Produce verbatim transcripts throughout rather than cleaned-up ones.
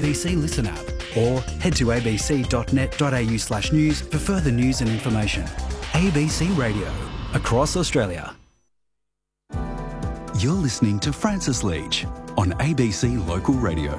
B C Listen app or head to abc.net.au slash news for further news and information. A B C Radio, across Australia. You're listening to Francis Leach on A B C Local Radio.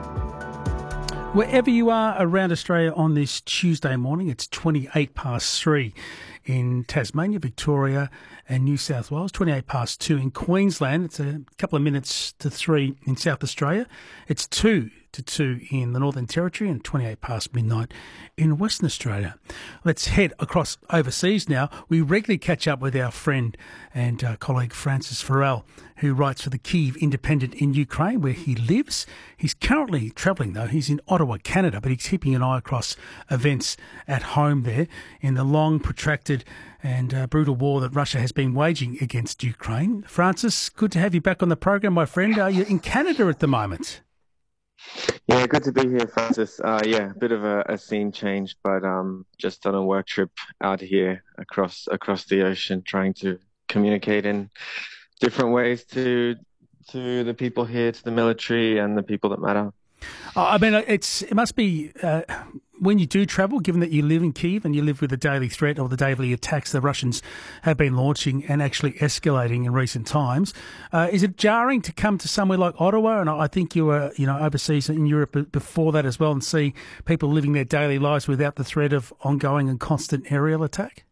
Wherever you are around Australia on this Tuesday morning, it's twenty-eight past three in Tasmania, Victoria and New South Wales, twenty-eight past two in Queensland. It's a couple of minutes to three in South Australia. It's two to two in the Northern Territory and twenty-eight past midnight in Western Australia. Let's head across overseas now. We regularly catch up with our friend and uh, colleague Francis Farrell, who writes for the Kyiv Independent in Ukraine, where he lives. He's currently travelling, though. He's in Ottawa, Canada, but he's keeping an eye across events at home there in the long, protracted and uh, brutal war that Russia has been waging against Ukraine. Francis, good to have you back on the program, my friend. Are you in Canada at the moment? Yeah, good to be here, Francis. Uh, yeah, a bit of a, a scene change, but um, just on a work trip out here across across the ocean, trying to communicate in different ways to to the people here, to the military and the people that matter. I mean, it's it must be uh, when you do travel, given that you live in Kyiv and you live with the daily threat or the daily attacks the Russians have been launching and actually escalating in recent times. Uh, is it jarring to come to somewhere like Ottawa? And I think you were, you know, overseas in Europe before that as well, and see people living their daily lives without the threat of ongoing and constant aerial attack?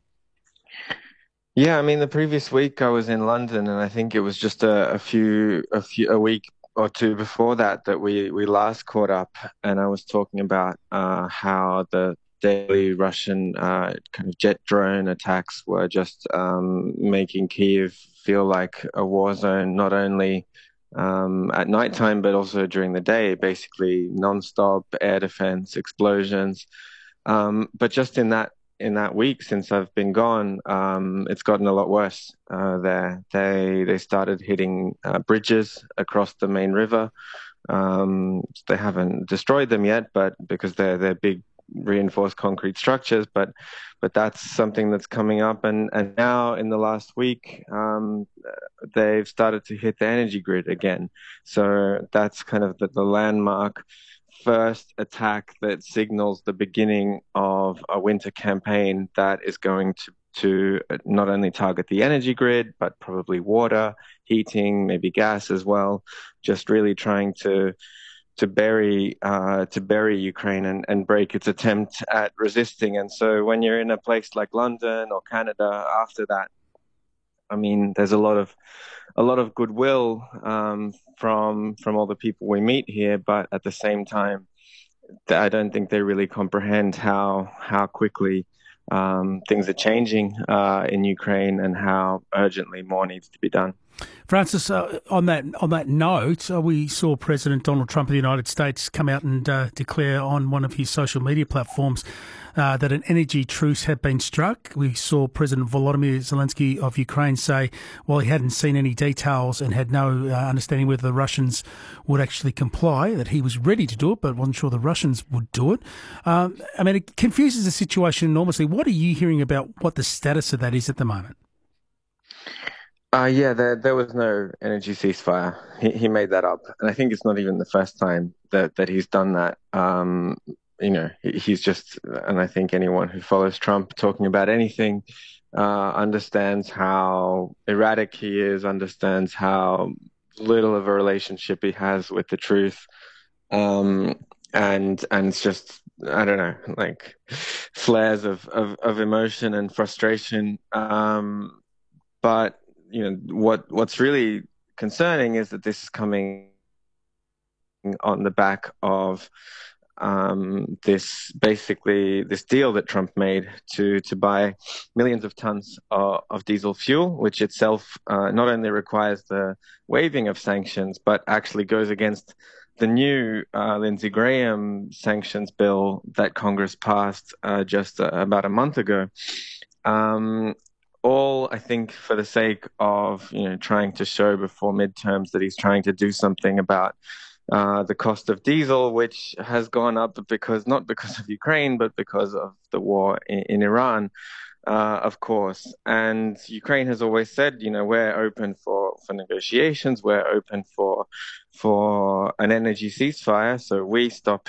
Yeah, I mean, the previous week I was in London, and I think it was just a, a few, a few, a week or two before that that we, we last caught up, and I was talking about uh, how the daily Russian uh, kind of jet drone attacks were just um, making Kyiv feel like a war zone, not only um, at nighttime but also during the day. Basically, non-stop air defense, explosions. Um, but just in that. In that week since I've been gone, um, it's gotten a lot worse uh, there. They they started hitting uh, bridges across the main river. Um, they haven't destroyed them yet, but because they're they're big reinforced concrete structures. But but that's something that's coming up. And, and now in the last week, um, they've started to hit the energy grid again. So that's kind of the, the landmark first attack that signals the beginning of a winter campaign that is going to, to not only target the energy grid, but probably water, heating, maybe gas as well, just really trying to to bury uh, to bury Ukraine and, and break its attempt at resisting. And so when you're in a place like London or Canada after that, I mean, there's a lot of a lot of goodwill um, from from all the people we meet here, but at the same time, I don't think they really comprehend how how quickly um, things are changing uh, in Ukraine and how urgently more needs to be done. Francis, uh, on that on that note, uh, we saw President Donald Trump of the United States come out and uh, declare on one of his social media platforms uh, that an energy truce had been struck. We saw President Volodymyr Zelensky of Ukraine say, while he hadn't seen any details and had no uh, understanding whether the Russians would actually comply, that he was ready to do it, but wasn't sure the Russians would do it. Um, I mean, it confuses the situation enormously. What are you hearing about what the status of that is at the moment? Uh, yeah, there there was no energy ceasefire. He he made that up, and I think it's not even the first time that, that he's done that. Um, you know, he, he's just, and I think anyone who follows Trump talking about anything uh, understands how erratic he is, understands how little of a relationship he has with the truth, um, and and it's just, I don't know, like flares of of, of emotion and frustration, um, but. You know, what what's really concerning is that this is coming on the back of um, this basically this deal that Trump made to to buy millions of tons of, of diesel fuel, which itself uh, not only requires the waiving of sanctions, but actually goes against the new uh, Lindsey Graham sanctions bill that Congress passed uh, just uh, about a month ago. Um, all, I think, for the sake of, you know, trying to show before midterms that he's trying to do something about uh, the cost of diesel, which has gone up because not because of Ukraine, but because of the war in, in Iran, uh, of course. And Ukraine has always said, you know, we're open for, for negotiations, we're open for for an energy ceasefire, so we stop